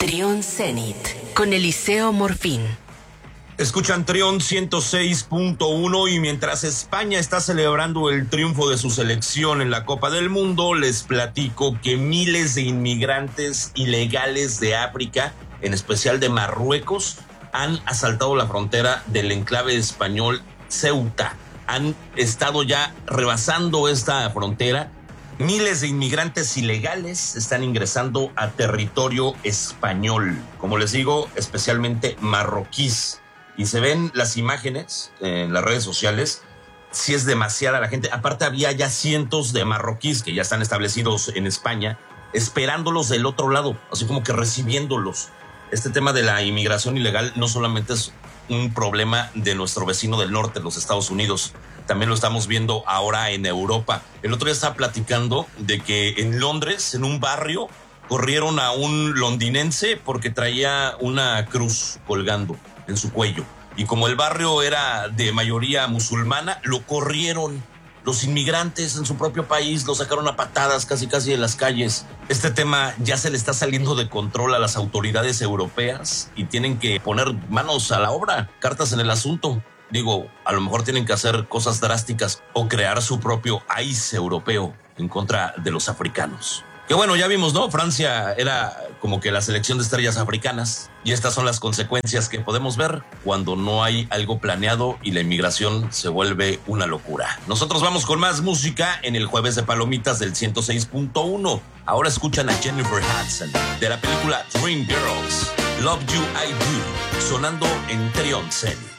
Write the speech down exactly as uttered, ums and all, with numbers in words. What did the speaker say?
Trión Zenit con Eliseo Morfín. Escuchan Trión ciento seis punto uno y mientras España está celebrando el triunfo de su selección en la Copa del Mundo, les platico que miles de inmigrantes ilegales de África, en especial de Marruecos, han asaltado la frontera del enclave español Ceuta. Han estado ya rebasando esta frontera. Miles de inmigrantes ilegales están ingresando a territorio español, como les digo, especialmente marroquíes. Y se ven las imágenes en las redes sociales, sí es demasiada la gente. Aparte había ya cientos de marroquíes que ya están establecidos en España, esperándolos del otro lado, así como que recibiéndolos. Este tema de la inmigración ilegal no solamente es un problema de nuestro vecino del norte, los Estados Unidos, también lo estamos viendo ahora en Europa. El otro día estaba platicando de que en Londres, en un barrio, corrieron a un londinense porque traía una cruz colgando en su cuello. Y como el barrio era de mayoría musulmana, lo corrieron. Los inmigrantes en su propio país lo sacaron a patadas casi casi de las calles. Este tema ya se le está saliendo de control a las autoridades europeas y tienen que poner manos a la obra, cartas en el asunto. Digo, a lo mejor tienen que hacer cosas drásticas o crear su propio I C E europeo en contra de los africanos. Que bueno, ya vimos, ¿no? Francia era como que la selección de estrellas africanas y estas son las consecuencias que podemos ver cuando no hay algo planeado y la inmigración se vuelve una locura. Nosotros vamos con más música en el Jueves de Palomitas del ciento seis punto uno. Ahora escuchan a Jennifer Hudson de la película Dream Girls, Love You I Do, sonando en Trión Zenit.